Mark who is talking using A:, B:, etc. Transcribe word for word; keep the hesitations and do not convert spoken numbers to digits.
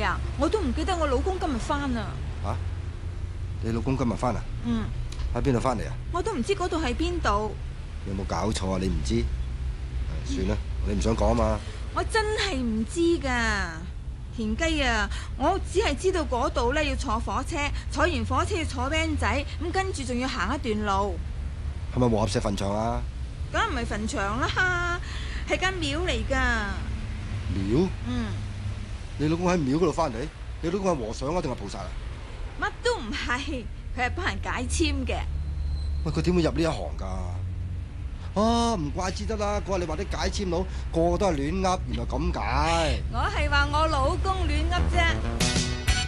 A: 啊，我都唔記得我老公今日翻啊。
B: 吓？你老公今日翻啊？
A: 嗯。
B: 喺邊度翻嚟啊？
A: 我都唔知嗰度係邊度。
B: 有冇搞錯啊？你唔知？算啦，你唔想講啊嘛。
A: 我真係唔知噶，田雞啊！我只係知道嗰度咧要坐火車，坐完火車要坐 van 仔，咁跟住仲要行一段路。
B: 係咪和合石墳場啊？
A: 梗唔係墳場啦，係間廟嚟噶。
B: 廟？
A: 嗯。
B: 你老公喺廟嗰度翻嚟？你老公係和尚啊定係菩薩啊？
A: 乜都唔係，佢係幫人解簽嘅。
B: 喂，佢點會入呢一行噶？啊，唔怪之得啦！嗰日你話啲解簽佬個個都係亂噏，原來咁解。
A: 我係話我老公亂噏啫。